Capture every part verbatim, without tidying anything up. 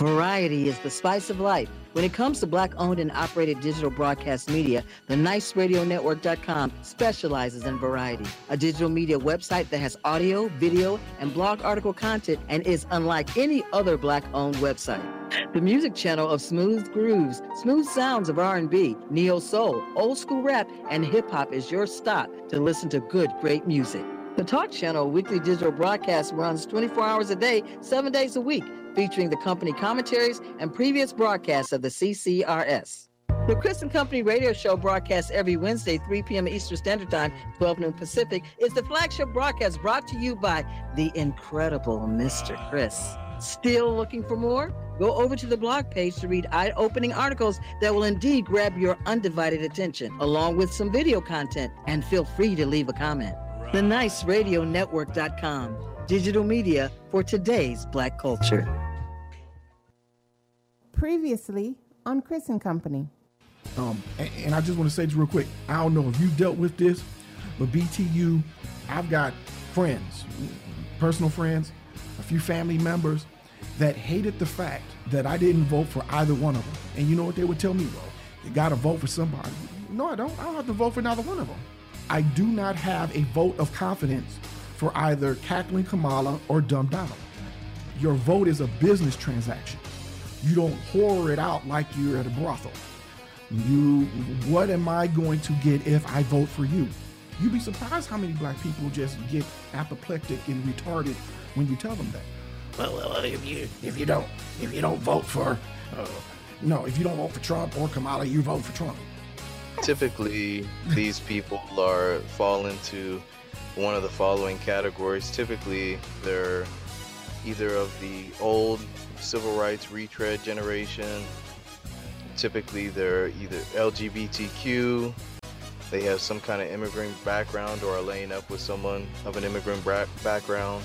Variety is the spice of life. When it comes to Black-owned and operated digital broadcast media, the nice radio network dot com specializes in variety, a digital media website that has audio, video, and blog article content and is unlike any other Black-owned website. The music channel of smooth grooves, smooth sounds of R and B, neo-soul, old-school rap, and hip-hop is your stop to listen to good, great music. The Talk Channel weekly digital broadcast runs twenty-four hours a day, seven days a week, featuring the company commentaries and previous broadcasts of the C C R S. The Chris and Company radio show broadcasts every Wednesday, three p.m. Eastern Standard Time, twelve noon Pacific, is the flagship broadcast brought to you by the incredible Mister Chris. Still looking for more? Go over to the blog page to read eye-opening articles that will indeed grab your undivided attention, along with some video content, and feel free to leave a comment. the nice radio network dot com, digital media for today's Black culture. Previously on Chris and Company. Um, and, and I just want to say this real quick. I don't know if you've dealt with this, but B T U, I've got friends, personal friends, a few family members that hated the fact that I didn't vote for either one of them. And you know what they would tell me? Well, you got to vote for somebody. No, I don't. I don't have to vote for neither one of them. I do not have a vote of confidence for either Cackling Kamala or Dumb Donald. Your vote is a business transaction. You don't whore it out like you're at a brothel. You, what am I going to get if I vote for you? You'd be surprised how many black people just get apoplectic and retarded when you tell them that. Well, well if you if you don't if you don't vote for uh, no if you don't vote for Trump or Kamala, you vote for Trump. Typically, these people are fall into one of the following categories. Typically, they're either of the old civil rights retread generation. Typically, they're either L G B T Q. They have some kind of immigrant background or are laying up with someone of an immigrant bra- background.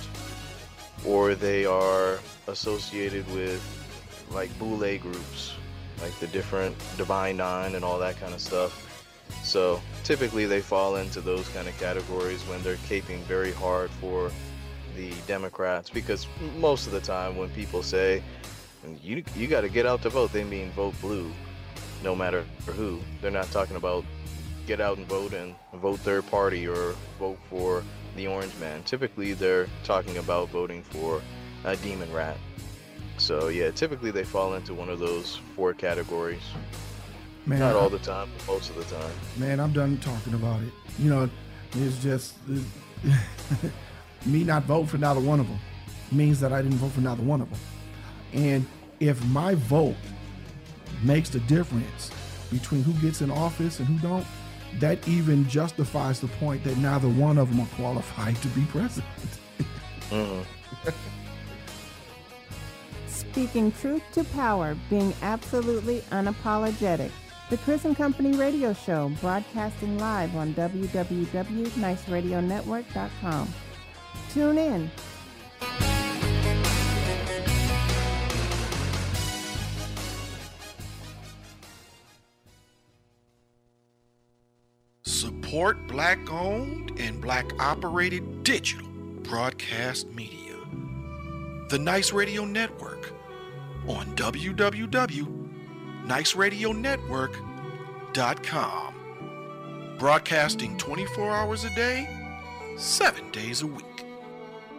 Or they are associated with like boule groups, like the different Divine Nine and all that kind of stuff. So typically they fall into those kind of categories when they're caping very hard for the Democrats, because most of the time when people say you you got to get out to vote, they mean vote blue, no matter who. They're not talking about get out and vote and vote third party or vote for the orange man. Typically they're talking about voting for a demon rat. So yeah, typically they fall into one of those four categories. Man, not all the time, but most of the time. Man, I'm done talking about it. You know, it's just it's, me not vote for neither one of them means that I didn't vote for neither one of them. And if my vote makes the difference between who gets in office and who don't, that even justifies the point that neither one of them are qualified to be president. Mm-hmm. Speaking truth to power, being absolutely unapologetic. The Chris and Company radio show, broadcasting live on w w w dot nice radio network dot com. Tune in. Support Black-owned and Black-operated digital broadcast media. The Nice Radio Network on w w w dot nice radio network dot com. Broadcasting twenty-four hours a day, seven days a week.